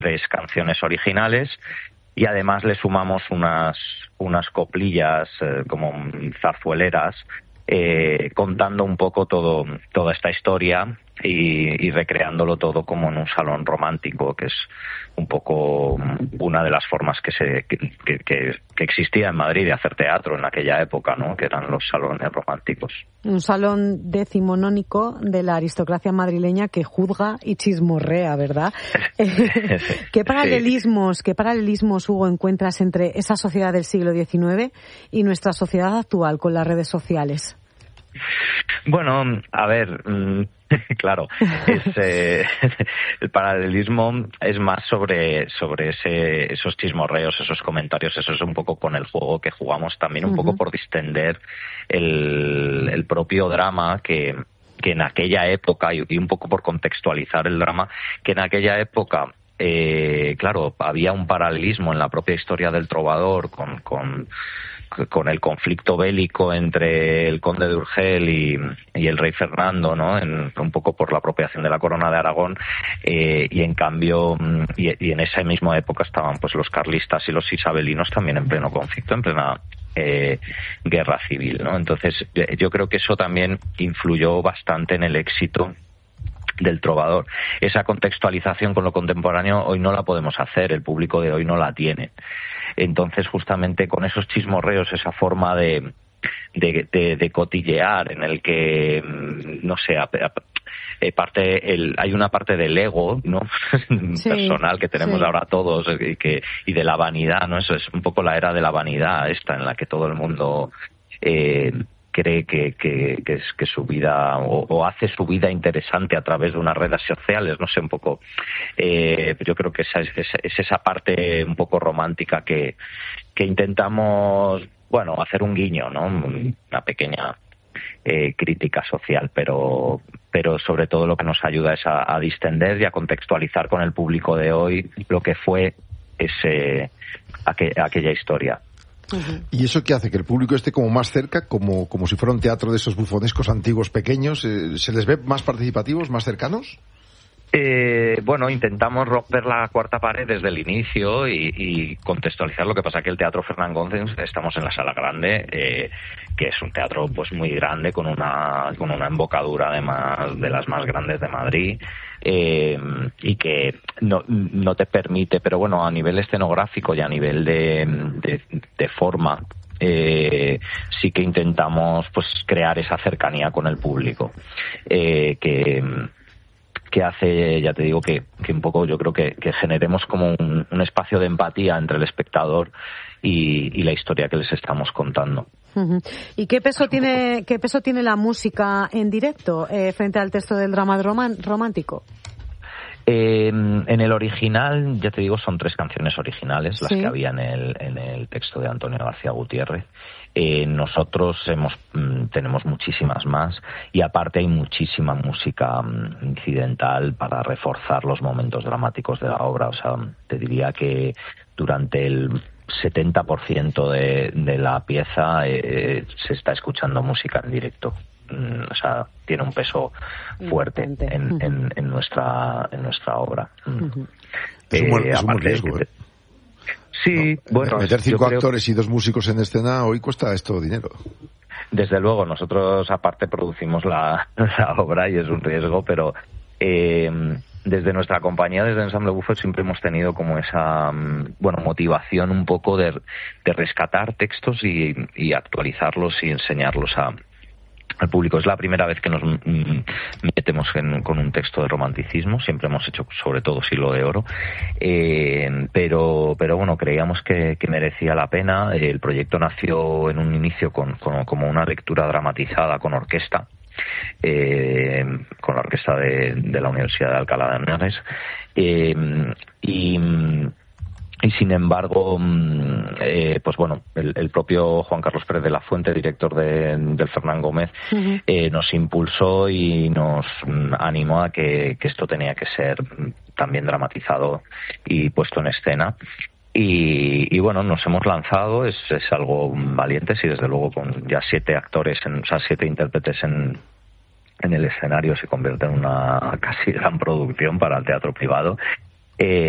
3 canciones originales y además le sumamos unas coplillas como zarzueleras contando un poco toda esta historia y recreándolo todo como en un salón romántico, que es un poco una de las formas que existía en Madrid de hacer teatro en aquella época, ¿no? Que eran los salones románticos. Un salón decimonónico de la aristocracia madrileña que juzga y chismorrea, ¿verdad? ¿Qué paralelismos, Hugo, encuentras entre esa sociedad del siglo XIX y nuestra sociedad actual con las redes sociales? Bueno, a ver, claro, el paralelismo es más sobre esos chismorreos, esos comentarios, eso es un poco con el juego que jugamos también, un poco por distender el propio drama que en aquella época, y un poco por contextualizar el drama, que en aquella época, claro, había un paralelismo en la propia historia del trovador con el conflicto bélico entre el conde de Urgel y el rey Fernando, ¿no? Un poco por la apropiación de la corona de Aragón, y en cambio, y en esa misma época estaban pues los carlistas y los isabelinos también en pleno conflicto, en plena guerra civil, ¿no? Entonces, yo creo que eso también influyó bastante en el éxito del trovador. Esa contextualización con lo contemporáneo hoy no la podemos hacer, el público de hoy no la tiene. Entonces, justamente con esos chismorreos, esa forma de cotillear en el que, no sé, hay una parte del ego, ¿no? Sí, personal que tenemos ahora todos y de la vanidad, ¿no? Eso es un poco la era de la vanidad esta en la que todo el mundo cree que su vida o hace su vida interesante a través de unas redes sociales, no sé, un poco yo creo que es esa parte un poco romántica que intentamos, bueno, hacer un guiño, ¿no? Una pequeña crítica social, pero sobre todo lo que nos ayuda es a distender y a contextualizar con el público de hoy lo que fue aquella historia. ¿Y eso qué hace? ¿Que el público esté como más cerca, como si fuera un teatro de esos bufonescos antiguos pequeños? ¿Se les ve más participativos, más cercanos? Bueno, intentamos romper la cuarta pared desde el inicio y contextualizar. Lo que pasa que el Teatro Fernán Gómez, estamos en la Sala Grande, que es un teatro pues muy grande, con una embocadura además de las más grandes de Madrid, y que no te permite, pero bueno, a nivel escenográfico y a nivel de forma, sí que intentamos pues crear esa cercanía con el público, que hace, ya te digo, que un poco yo creo que generemos como un espacio de empatía entre el espectador y la historia que les estamos contando. ¿Y qué peso tiene la música en directo frente al texto del drama romántico? En el original, ya te digo, son 3 canciones originales las que había en el texto de Antonio García Gutiérrez. Nosotros tenemos muchísimas más, y aparte hay muchísima música incidental para reforzar los momentos dramáticos de la obra. O sea, te diría que durante el 70% de la pieza se está escuchando música en directo. O sea, tiene un peso fuerte en nuestra obra. Es un buen riesgo, Sí, no, bueno, meter 5 actores y 2 músicos en escena hoy cuesta esto dinero. Desde luego, nosotros aparte producimos la obra y es un riesgo, pero desde nuestra compañía, desde Ensamble Buffet, siempre hemos tenido como esa motivación un poco de rescatar textos y actualizarlos y enseñarlos al público. Es la primera vez que nos metemos con un texto de romanticismo. Siempre hemos hecho sobre todo Siglo de Oro, pero bueno, creíamos que merecía la pena. El proyecto nació en un inicio como una lectura dramatizada con orquesta, con la orquesta de la Universidad de Alcalá de Henares, y sin embargo, pues bueno, el propio Juan Carlos Pérez de la Fuente, director del Fernán Gómez, nos impulsó y nos animó a que esto tenía que ser también dramatizado y puesto en escena. Y bueno, nos hemos lanzado, es algo valiente, sí, desde luego, con ya 7 actores, 7 intérpretes en el escenario, se convierte en una casi gran producción para el teatro privado.